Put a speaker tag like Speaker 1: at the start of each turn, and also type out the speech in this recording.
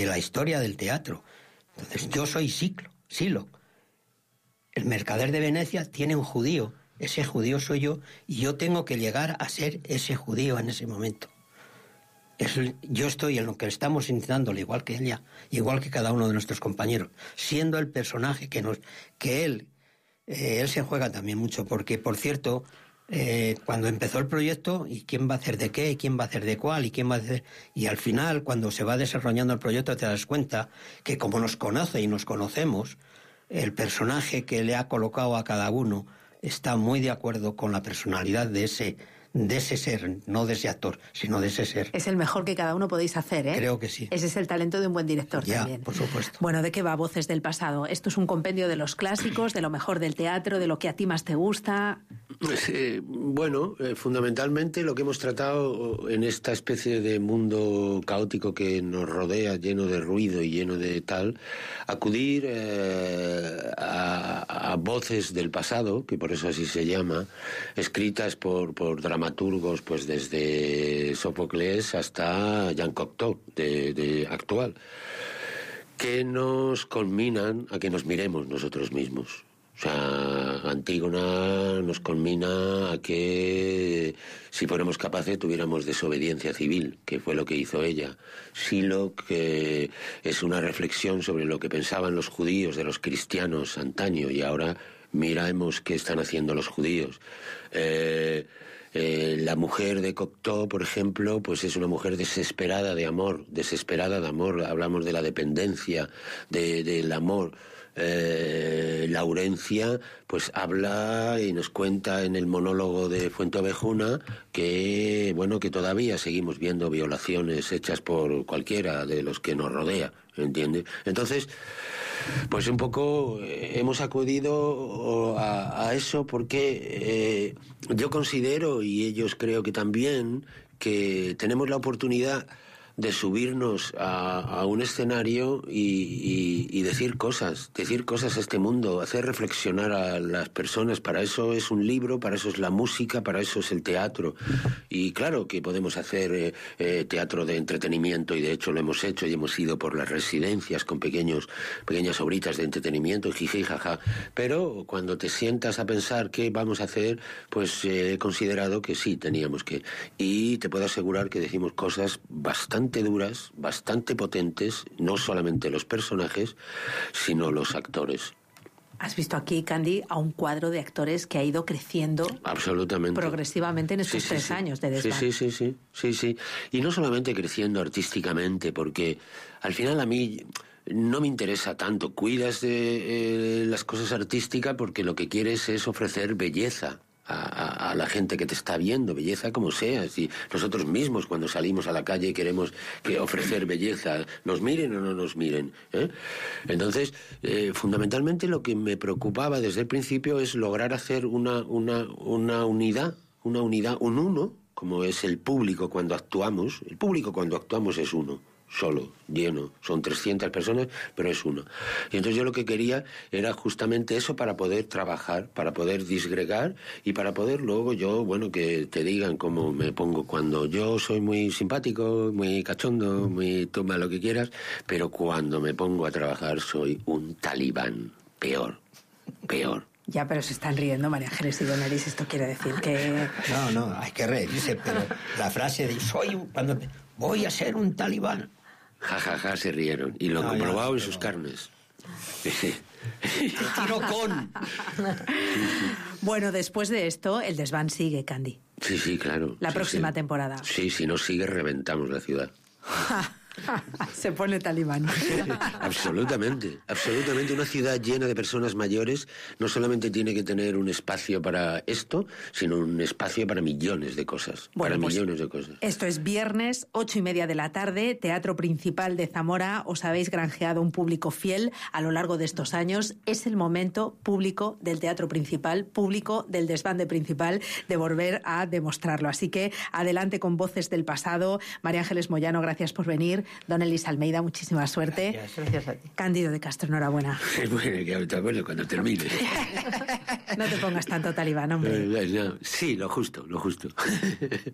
Speaker 1: la historia del teatro. Entonces, yo soy Silo. El mercader de Venecia tiene un judío, ese judío soy yo, y yo tengo que llegar a ser ese judío en ese momento. Yo estoy en lo que estamos intentando, igual que ella, igual que cada uno de nuestros compañeros, siendo el personaje que él se juega también mucho, porque, por cierto, cuando empezó el proyecto, y quién va a hacer de qué, y quién va a hacer de cuál, y quién va a hacer... Y al final, cuando se va desarrollando el proyecto, te das cuenta que como nos conoce y nos conocemos, el personaje que le ha colocado a cada uno está muy de acuerdo con la personalidad de ese ser, no de ese actor, sino de ese ser.
Speaker 2: Es el mejor que cada uno podéis hacer, ¿eh?
Speaker 1: Creo que sí.
Speaker 2: Ese es el talento de un buen director
Speaker 1: ya,
Speaker 2: también.
Speaker 1: Por supuesto.
Speaker 2: Bueno, ¿de qué va Voces del Pasado? Esto es un compendio de los clásicos, de lo mejor del teatro, de lo que a ti más te gusta.
Speaker 3: Fundamentalmente lo que hemos tratado en esta especie de mundo caótico que nos rodea, lleno de ruido y lleno de tal, acudir a voces del pasado, que por eso así se llama, escritas por dramaturgos, pues desde Sófocles hasta Jean Cocteau, de actual, que nos conminan a que nos miremos nosotros mismos. O sea, Antígona nos conmina a que, si fuéramos capaces, tuviéramos desobediencia civil, que fue lo que hizo ella. Silo, que es una reflexión sobre lo que pensaban los judíos de los cristianos antaño, y ahora miremos qué están haciendo los judíos. La mujer de Cocteau, por ejemplo, pues es una mujer desesperada de amor. Hablamos de la dependencia, del amor. Laurencia pues habla y nos cuenta en el monólogo de Fuenteovejuna que todavía seguimos viendo violaciones hechas por cualquiera de los que nos rodea, ¿entiendes? Entonces, pues un poco hemos acudido a eso porque yo considero, y ellos creo que también, que tenemos la oportunidad de subirnos a un escenario y decir cosas a este mundo, hacer reflexionar a las personas. Para eso es un libro, para eso es la música, para eso es el teatro. Y claro que podemos hacer teatro de entretenimiento, y de hecho lo hemos hecho, y hemos ido por las residencias con pequeñas obritas de entretenimiento, jiji, jaja. Pero cuando te sientas a pensar qué vamos a hacer, pues he considerado que sí, teníamos que. Y te puedo asegurar que decimos cosas bastante duras, bastante potentes, no solamente los personajes, sino los actores.
Speaker 2: Has visto aquí, Candy, a un cuadro de actores que ha ido creciendo
Speaker 3: absolutamente
Speaker 2: progresivamente en estos 3 años de desván.
Speaker 3: Sí. Y no solamente creciendo artísticamente, porque al final a mí no me interesa tanto. Cuidas de las cosas artísticas porque lo que quieres es ofrecer belleza a la gente que te está viendo, belleza como sea. Si nosotros mismos cuando salimos a la calle queremos ofrecer belleza, nos miren o no nos miren, ¿eh? Entonces, fundamentalmente lo que me preocupaba desde el principio es lograr hacer una unidad, un uno, como es el público cuando actuamos. El público cuando actuamos es uno, solo, lleno, son 300 personas, pero es uno. Y entonces yo lo que quería era justamente eso, para poder trabajar, para poder disgregar, y para poder luego yo, que te digan cómo me pongo. Cuando yo soy muy simpático, muy cachondo, muy toma lo que quieras, pero cuando me pongo a trabajar soy un talibán, peor.
Speaker 2: Ya, pero se están riendo María Ángeles y Don Elis. Esto quiere decir que...
Speaker 1: No, hay que reírse, pero la frase de cuando voy a ser un talibán.
Speaker 3: Ja, se rieron. Y lo comprobado en sus carnes.
Speaker 1: Tiro con.
Speaker 2: Bueno, después de esto, el desván sigue, Candy.
Speaker 3: Sí, claro.
Speaker 2: La próxima temporada.
Speaker 3: Sí, si no sigue, reventamos la ciudad.
Speaker 2: Se pone talibán.
Speaker 3: Absolutamente. Una ciudad llena de personas mayores no solamente tiene que tener un espacio para esto, sino un espacio para millones de cosas. Millones de cosas.
Speaker 2: Esto es viernes, 8:30 de la tarde, Teatro Principal de Zamora. Os habéis granjeado un público fiel a lo largo de estos años. Es el momento, público del Teatro Principal, público del desván de Principal, de volver a demostrarlo. Así que adelante con Voces del Pasado. María Ángeles Moyano, gracias por venir. Don Elis Almeida, muchísima suerte.
Speaker 1: Gracias a ti.
Speaker 2: Cándido de Castro, enhorabuena.
Speaker 3: Bueno, que te acuerdo cuando termine.
Speaker 2: No te pongas tanto talibán, hombre.
Speaker 3: Sí, lo justo.